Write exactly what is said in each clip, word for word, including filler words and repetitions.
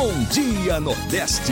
Bom Dia Nordeste.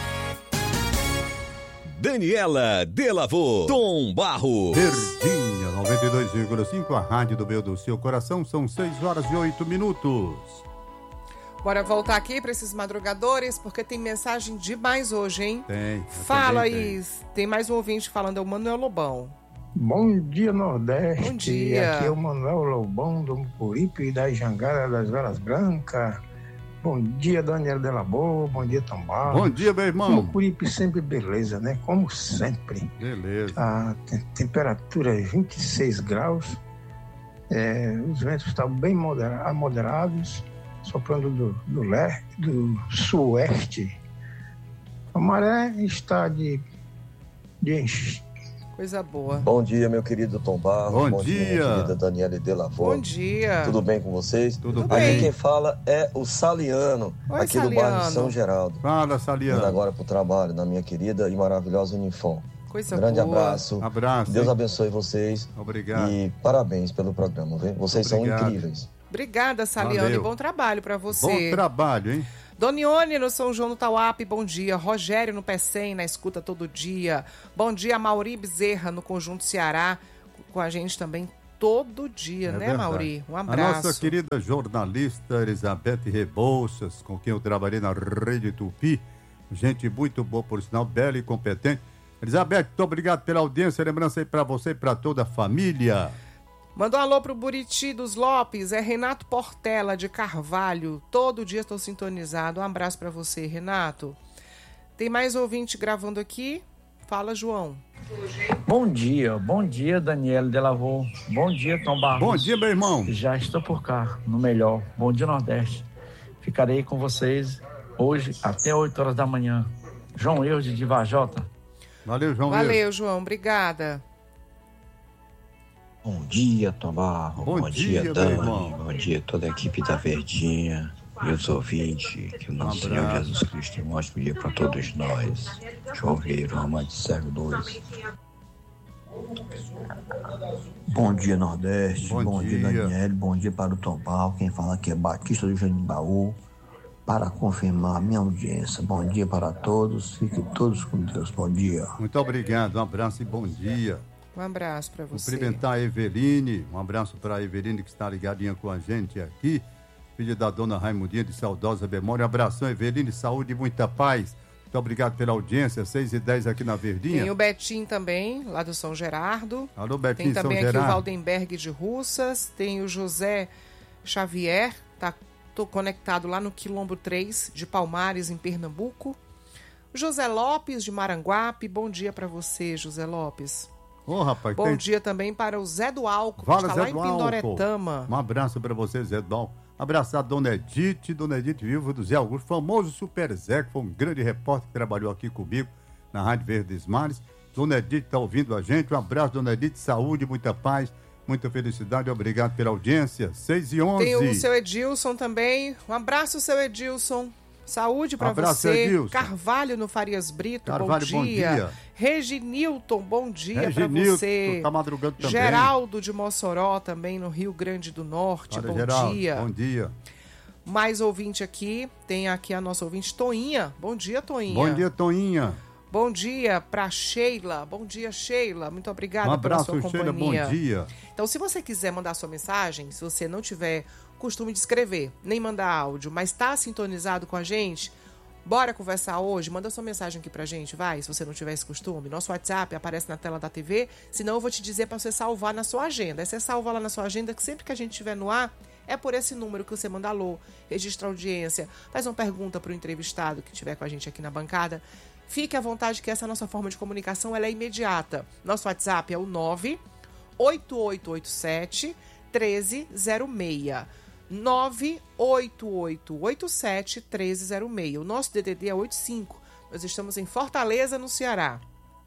Daniela Delavô, Tom Barros. Verdinha, noventa e dois vírgula cinco, a rádio do meio do seu coração. São seis horas e oito minutos. Bora voltar aqui para esses madrugadores, porque tem mensagem demais hoje, hein? Tem. Fala aí, tem. tem mais um ouvinte falando, é o Manuel Lobão. Bom dia, Nordeste. Bom dia. Aqui é o Manuel Lobão, do Mucuripe, da Jangada das Velas Brancas. Bom dia, Daniel Delavô. Bom dia, Tom Barros. Bom dia, meu irmão. Mucuripe sempre beleza, né? Como sempre. Beleza. A te- temperatura é vinte e seis graus. É, os ventos estão bem modera- moderados, soprando do, do, leste, do suoeste. A maré está de, de enche. Coisa boa. Bom dia, meu querido Tom Barros. Bom Bom dia. minha querida Daniela Delavô. Bom dia. Tudo bem com vocês? Tudo Tudo Aqui bem. quem fala é o Saliano, Oi, aqui do Saliano. bairro São Geraldo. Fala, Indo Saliano. agora pro trabalho, na minha querida e maravilhosa Unifom. Coisa Grande boa. abraço. Abraço. Deus hein? abençoe vocês. Obrigado. E parabéns pelo programa, viu? Vocês Obrigado. são incríveis. Obrigada, Saliano, Valeu. e bom trabalho para você. Bom trabalho, hein? Donione no São João do Tauape, bom dia. Rogério no Pecém, na escuta todo dia. Bom dia, Mauri Bezerra no Conjunto Ceará, com a gente também todo dia, É né, verdade. Mauri? Um A abraço. nossa querida jornalista Elizabeth Rebouças, com quem eu trabalhei na Rede Tupi, gente muito boa, por sinal, bela e competente. Elizabeth, muito obrigado pela audiência, lembrança aí pra você e pra toda a família. Mandou um alô pro Buriti dos Lopes, é Renato Portela de Carvalho. Todo dia estou sintonizado. Um abraço para você, Renato. Tem mais ouvinte gravando aqui. Fala, João. Bom dia, bom dia, Daniela Delavô. Bom dia, Tom Barros. Bom dia, meu irmão. Já estou por cá, no melhor. Bom dia, Nordeste. Ficarei com vocês hoje até oito horas da manhã. João Eude de Vajota. Valeu, João. Valeu, João. Obrigada. Bom dia, Tom Barros. Bom Bom, dia, dia, meu Dani. irmão. Bom dia, toda a equipe da Verdinha e os ouvintes. Que o nosso Um Senhor abraço. Jesus Cristo tenha um ótimo dia para todos nós. João Vieira, Amante Cego dois. Bom dia, Nordeste. Bom Bom, dia, dia. Daniel. Bom dia para o Tom Barros. Quem fala aqui é Batista do Janimbaú. Para confirmar a minha audiência. Bom dia para todos. Fiquem todos com Deus. Bom dia. Muito obrigado, um abraço e bom dia. Um abraço para você. Cumprimentar a Eveline, um abraço para a Eveline que está ligadinha com a gente aqui, filha da dona Raimundinha de saudosa memória. Um abração, Eveline, saúde e muita paz. Muito obrigado pela audiência, seis e dez aqui na Verdinha. Tem o Betim também, lá do São Gerardo. Alô, Betinho, Tem também São aqui o Gerardo. Valdenberg de Russas. Tem o José Xavier, tá tô conectado lá no Quilombo três de Palmares, em Pernambuco. O José Lopes de Maranguape. Bom dia para você, José Lopes. Ô, rapaz, Bom tem... dia também para o Zé do Álcool, que Fala, está Zé lá em do Álcool. Pindoretama. Um abraço para você, Zé do Álcool. Abraçar a Dona Edith, Dona Edith Viva do Zé Augusto, famoso Super Zé, que foi um grande repórter que trabalhou aqui comigo na Rádio Verdes Mares. Dona Edith está ouvindo a gente. Um abraço, Dona Edith, saúde, muita paz, muita felicidade. Obrigado pela audiência. seis e onze. Tem o seu Edilson também. Um abraço, seu Edilson. Saúde para Abraço, você. Edilson. Carvalho no Farias Brito, Carvalho, bom, bom dia. dia. Reginilton, bom dia para Reginilton, você. tá madrugando também. Geraldo de Mossoró, também no Rio Grande do Norte, Olha, bom Geraldo, dia. Bom dia. Mais ouvinte aqui, tem aqui a nossa ouvinte Toinha. Bom dia, Toinha. Bom dia, Toinha. Bom dia para Sheila. Bom dia, Sheila. Muito obrigada Um abraço, pela sua Sheila, companhia. bom dia. Então, se você quiser mandar sua mensagem, se você não tiver costume de escrever, nem mandar áudio, mas está sintonizado com a gente, bora conversar hoje? Manda sua mensagem aqui pra gente, vai, se você não tiver esse costume. Nosso WhatsApp aparece na tela da T V, senão eu vou te dizer para você salvar na sua agenda. Aí você salva lá na sua agenda que sempre que a gente estiver no ar, é por esse número que você manda alô, registra a audiência, faz uma pergunta pro entrevistado que estiver com a gente aqui na bancada. Fique à vontade que essa nossa forma de comunicação ela é imediata. Nosso WhatsApp é o nove oito oito oito sete um três zero seis. nove oito oito oito sete um três zero seis. O nosso D D D é oito cinco. Nós estamos em Fortaleza, no Ceará.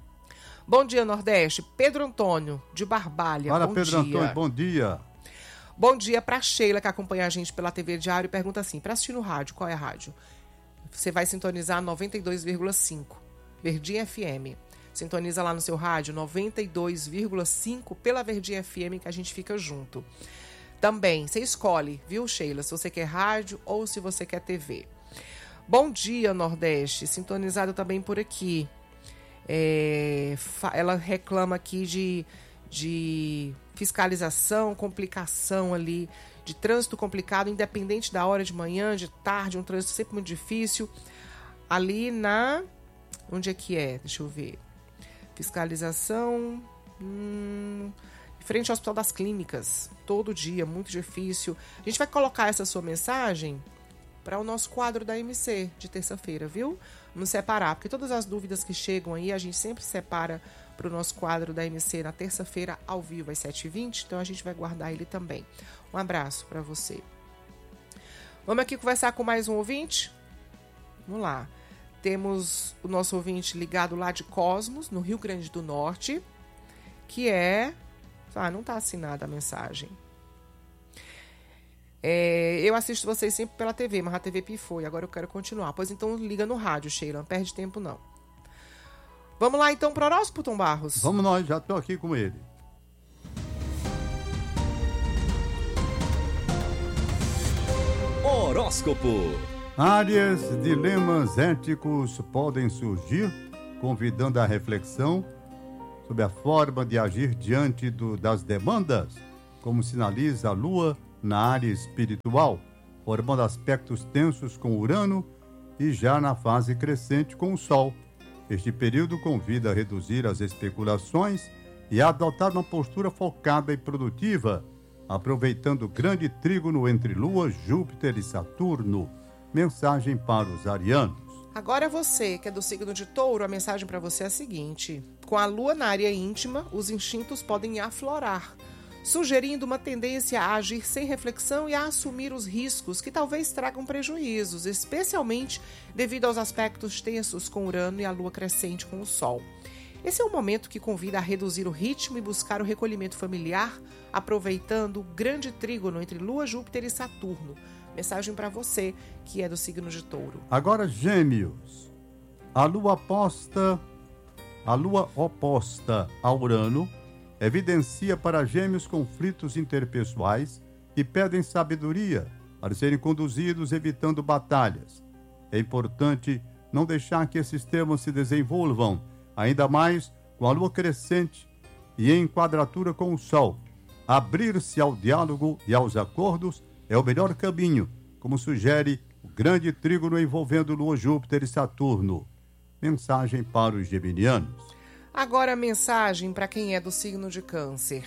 Bom dia, Nordeste. Pedro Antônio, de Barbalha. Fala, bom Pedro dia. Antônio, bom dia. Bom dia para Sheila, que acompanha a gente pela T V Diário e pergunta assim, para assistir no rádio, qual é a rádio? Você vai sintonizar noventa e dois vírgula cinco, Verdinha F M. Sintoniza lá no seu rádio, noventa e dois vírgula cinco, pela Verdinha F M, que a gente fica junto. Também, você escolhe, viu, Sheila, se você quer rádio ou se você quer T V. Bom dia, Nordeste. Sintonizado também por aqui. É, ela reclama aqui de, de fiscalização, complicação ali, de trânsito complicado, independente da hora de manhã, de tarde, um trânsito sempre muito difícil. Ali na... Onde é que é? Deixa eu ver. Fiscalização... Hum, frente ao Hospital das Clínicas. Todo dia, muito difícil. A gente vai colocar essa sua mensagem para o nosso quadro da M C de terça-feira, viu? Vamos separar, porque todas as dúvidas que chegam aí, a gente sempre separa para o nosso quadro da M C na terça-feira, ao vivo, às sete e vinte. Então, a gente vai guardar ele também. Um abraço para você. Vamos aqui conversar com mais um ouvinte? Vamos lá. Temos o nosso ouvinte ligado lá de Cosmos, no Rio Grande do Norte, que é... Ah, não está assinada a mensagem. É, eu assisto vocês sempre pela T V, mas a T V pifou e agora eu quero continuar. Pois então liga no rádio, Sheila, não perde tempo não. Vamos lá então pro horóscopo, Tom Barros? Vamos nós, já estou aqui com ele. Horóscopo. Áreas, dilemas éticos podem surgir, convidando à reflexão sobre a forma de agir diante do, das demandas, como sinaliza a Lua na área espiritual, formando aspectos tensos com Urano e já na fase crescente com o Sol. Este período convida a reduzir as especulações e a adotar uma postura focada e produtiva, aproveitando o grande trígono entre Lua, Júpiter e Saturno. Mensagem para os arianos. Agora você, que é do signo de Touro, a mensagem para você é a seguinte: com a Lua na área íntima, os instintos podem aflorar, sugerindo uma tendência a agir sem reflexão e a assumir os riscos que talvez tragam prejuízos, especialmente devido aos aspectos tensos com Urano e a Lua crescente com o Sol. Esse é um momento que convida a reduzir o ritmo e buscar o recolhimento familiar, aproveitando o grande trígono entre Lua, Júpiter e Saturno. Mensagem para você, que é do signo de Touro. Agora, Gêmeos. A Lua oposta, a Lua oposta a Urano evidencia para Gêmeos conflitos interpessoais que pedem sabedoria para serem conduzidos evitando batalhas. É importante não deixar que esses temas se desenvolvam, ainda mais com a Lua crescente e em quadratura com o Sol. Abrir-se ao diálogo e aos acordos é o melhor caminho, como sugere o grande trígono envolvendo Lua, Júpiter e Saturno. Mensagem para os geminianos. Agora a mensagem para quem é do signo de Câncer.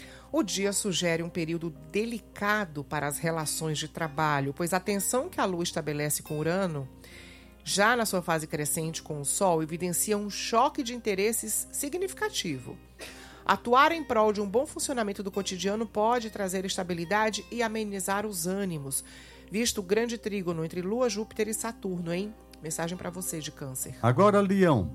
O dia sugere um período delicado para as relações de trabalho, pois a tensão que a Lua estabelece com Urano, já na sua fase crescente com o Sol, evidencia um choque de interesses significativo. Atuar em prol de um bom funcionamento do cotidiano pode trazer estabilidade e amenizar os ânimos, visto o grande trígono entre Lua, Júpiter e Saturno, hein? Mensagem para você de Câncer. Agora, Leão.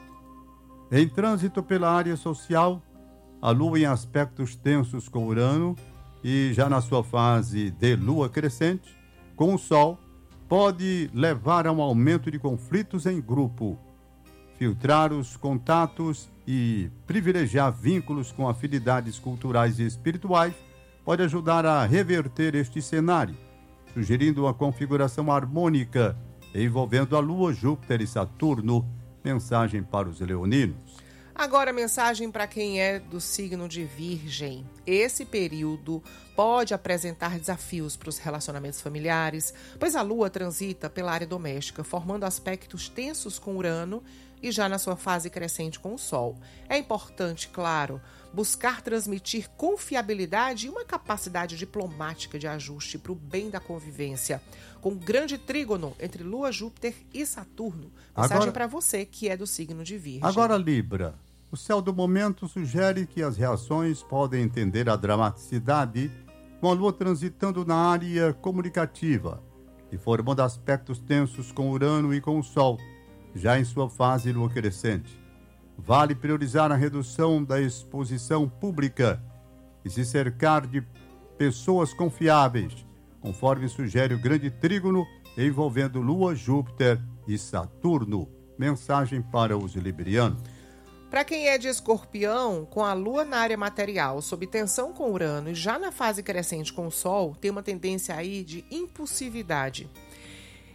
Em trânsito pela área social, a Lua em aspectos tensos com Urano e já na sua fase de Lua crescente, com o Sol, pode levar a um aumento de conflitos em grupo. Filtrar os contatos e privilegiar vínculos com afinidades culturais e espirituais pode ajudar a reverter este cenário, sugerindo uma configuração harmônica envolvendo a Lua, Júpiter e Saturno. Mensagem para os leoninos. Agora, mensagem para quem é do signo de Virgem. Esse período pode apresentar desafios para os relacionamentos familiares, pois a Lua transita pela área doméstica, formando aspectos tensos com Urano e já na sua fase crescente com o Sol. É importante, claro, buscar transmitir confiabilidade e uma capacidade diplomática de ajuste para o bem da convivência, com um grande trígono entre Lua, Júpiter e Saturno. Mensagem para você que é do signo de Virgem. Agora, Libra. O céu do momento sugere que as reações podem entender a dramaticidade com a Lua transitando na área comunicativa e formando aspectos tensos com Urano e com o Sol, já em sua fase Lua crescente. Vale priorizar a redução da exposição pública e se cercar de pessoas confiáveis, conforme sugere o grande trígono envolvendo Lua, Júpiter e Saturno. Mensagem para os librianos. Para quem é de Escorpião, com a Lua na área material, sob tensão com Urano e já na fase crescente com o Sol, tem uma tendência aí de impulsividade.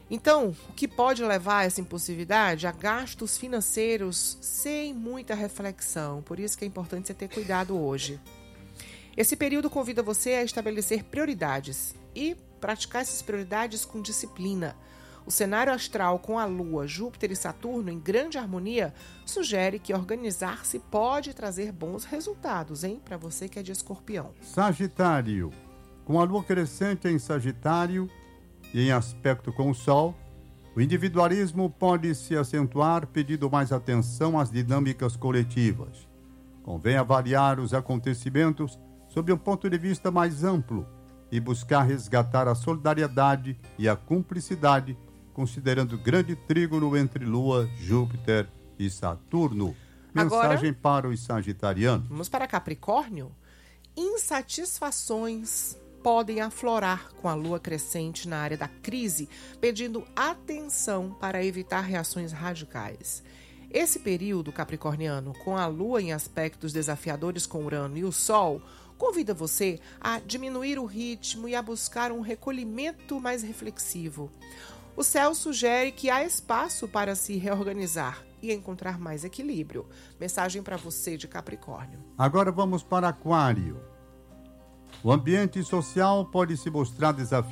Então, o que pode levar a essa impulsividade? A gastos financeiros sem muita reflexão. Por isso que é importante você ter cuidado hoje. Esse período convida você a estabelecer prioridades e praticar essas prioridades com disciplina. O cenário astral com a Lua, Júpiter e Saturno em grande harmonia sugere que organizar-se pode trazer bons resultados, hein? Para você que é de Escorpião. Sagitário. Com a Lua crescente em Sagitário e em aspecto com o Sol, o individualismo pode se acentuar, pedindo mais atenção às dinâmicas coletivas. Convém avaliar os acontecimentos sob um ponto de vista mais amplo e buscar resgatar a solidariedade e a cumplicidade, considerando grande trígono entre Lua, Júpiter e Saturno. Mensagem Agora, para os sagitarianos. Vamos para Capricórnio? Insatisfações podem aflorar com a Lua crescente na área da crise, pedindo atenção para evitar reações radicais. Esse período capricorniano, com a Lua em aspectos desafiadores com Urano e o Sol, convida você a diminuir o ritmo e a buscar um recolhimento mais reflexivo. O céu sugere que há espaço para se reorganizar e encontrar mais equilíbrio. Mensagem para você de Capricórnio. Agora vamos para Aquário. O ambiente social pode se mostrar desafiador